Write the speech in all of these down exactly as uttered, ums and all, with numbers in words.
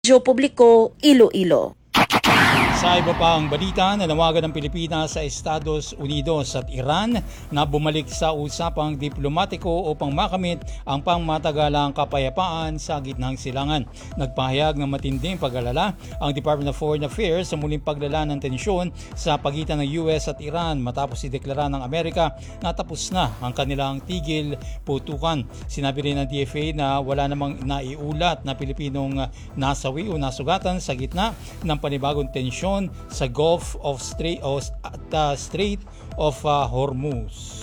Radyo Publiko, Iloilo. Sa iba pang balita, nanawagan ng Pilipinas sa Estados Unidos at Iran na bumalik sa usapang diplomatiko upang makamit ang pangmatagalang kapayapaan sa gitnang silangan. Nagpahayag ng matinding pag-alala ang Department of Foreign Affairs sa muling paglala ng tensyon sa pagitan ng U S at Iran matapos ideklara ng Amerika na tapos na ang kanilang tigil putukan. Sinabi rin ng D F A na wala namang naiulat na Pilipinong nasawi o nasugatan sa gitna ng panibagong tensyon sa Gulf of Strait, o, uh, Strait of uh, Hormuz.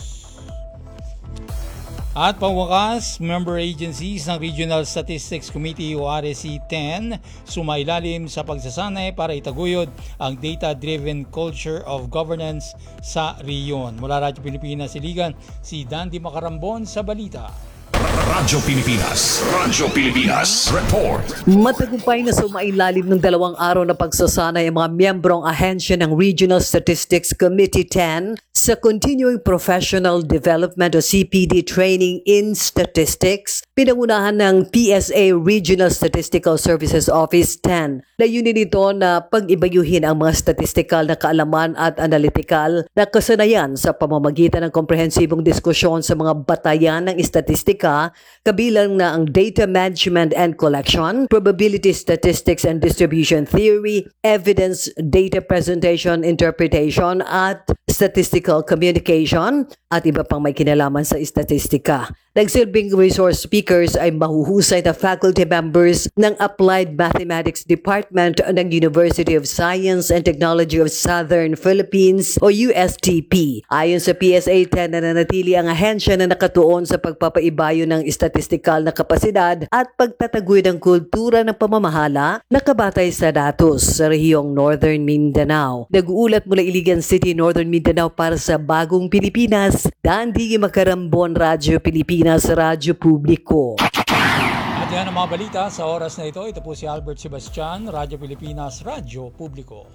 At pangwakas, member agencies ng Regional Statistics Committee o R S C ten sumailalim sa pagsasanay para itaguyod ang data-driven culture of governance sa riyon. Mula Radyo Pilipinas, Iligan, si Dandy Macarambon sa balita. Radyo Pilipinas. Radyo Pilipinas. Report. Matagumpay na sumailalim ng dalawang araw na pagsasanay ang mga miyembrong ahensya ng Regional Statistics Committee ten sa Continuing Professional Development o C P D Training in Statistics, pinangunahan ng P S A Regional Statistical Services Office ten. Layunin nito na pag-ibayuhin ang mga statistical na kaalaman at analytical na kasanayan sa pamamagitan ng komprehensibong diskusyon sa mga batayan ng statistika, kabilang na ang data management and collection, probability statistics and distribution theory, evidence, data presentation, interpretation, at statistical communication, at iba pang may kinalaman sa statistika. Nagsilbing resource speakers ay mahuhusay na faculty members ng Applied Mathematics Department ng University of Science and Technology of Southern Philippines o U S T P. Ayon sa P S A ten, nananatili ang ahensya na nakatuon sa pagpapaibayo ng statistical na kapasidad at pagtataguyod ng kultura ng pamamahala na kabatay sa datos sa rehiyong Northern Mindanao. Nag-uulat mula Iligan City, Northern Mindanao para sa Bagong Pilipinas, Dandy Macarambon, Radyo Pilipinas, Radyo Publiko. At yan ang mga balita sa oras na ito. Ito po si Albert Sebastian, Radyo Pilipinas, Radyo Publiko.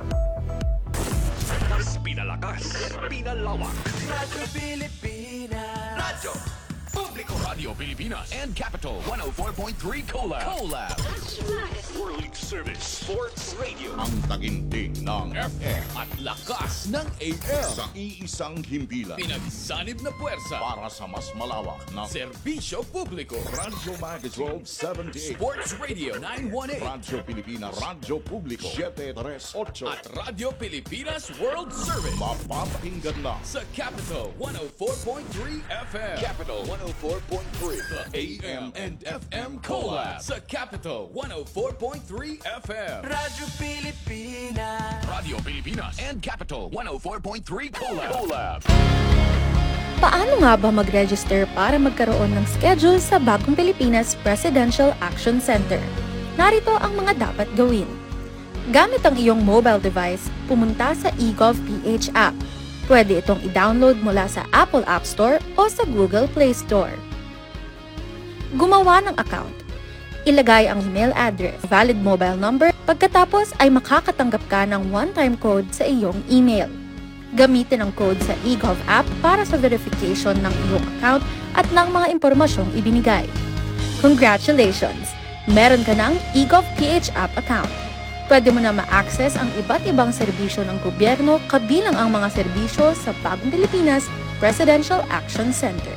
Pinalakas, pinalawak. Radyo Pilipinas. Radyo Publiko. Radio Pilipinas and Capital one oh four point three Collab. Collab. World Service Sports Radio. Ang taginting ng F M at lakas ng A M. Sa iisang himpilan. Pinagsanib na puwersa para sa mas malawak na serbisyo publiko. Radyo Magazine twelve seventy-eight. Sports Radio nine one eight. Radyo Pilipinas. Radyo Publiko seven thirty-eight. At Radyo Pilipinas World Service. Mapapakinggan na sa Capital one oh four point three F M. Capital one oh four point three. The A M and F M Collab sa Capital one oh four point three F M. Radyo Pilipinas. Radio Pilipinas and Capital one oh four point three Collab. Collab. Paano nga ba mag-register para magkaroon ng schedule sa Bagong Pilipinas Presidential Action Center? Narito ang mga dapat gawin. Gamit ang iyong mobile device, pumunta sa eGovPH app. Pwede itong i-download mula sa Apple App Store o sa Google Play Store. Gumawa ng account. Ilagay ang email address, valid mobile number, pagkatapos ay makakatanggap ka ng one-time code sa iyong email. Gamitin ang code sa eGov app para sa verification ng iyong account at ng mga impormasyong ibinigay. Congratulations! Meron ka ng eGovPH app account. Pwede mo na ma-access ang iba't ibang serbisyo ng gobyerno kabilang ang mga serbisyo sa Bagong Pilipinas Presidential Action Center.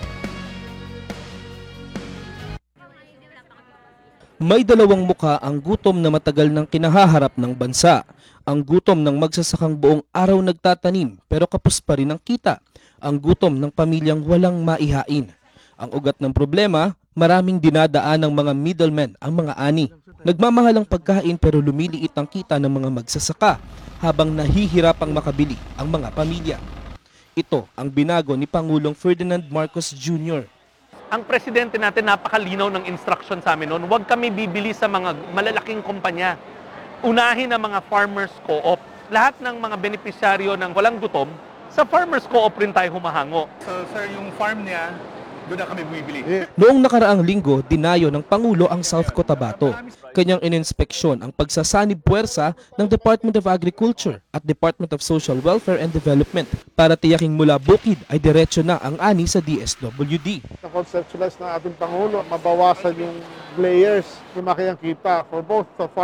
May dalawang muka ang gutom na matagal nang kinahaharap ng bansa. Ang gutom ng magsasakang buong araw nagtatanim pero kapos pa rin ang kita. Ang gutom ng pamilyang walang maihain. Ang ugat ng problema, maraming dinadaan ng mga middlemen ang mga ani. Nagmamahal ang pagkain pero lumiliit ang kita ng mga magsasaka habang nahihirapang makabili ang mga pamilya. Ito ang binago ni Pangulong Ferdinand Marcos Junior Ang presidente natin napakalinaw ng instruction sa amin noon, huwag kami bibili sa mga malalaking kumpanya. Unahin ang mga farmers co-op. Lahat ng mga benepisyaryo ng walang gutom, sa farmers co-op rin tayo humahango. So sir, yung farm niya, doon na kami bumibili. Noong nakaraang linggo, dinayo ng Pangulo ang South Cotabato. Kanyang ininspeksyon ang pagsasanib puwersa ng Department of Agriculture at Department of Social Welfare and Development para tiyaking mula bukid ay diretso na ang ani sa D S W D. Na-conceptualize ng ating Pangulo, mabawasan yung layers, lumaki ang kita for both the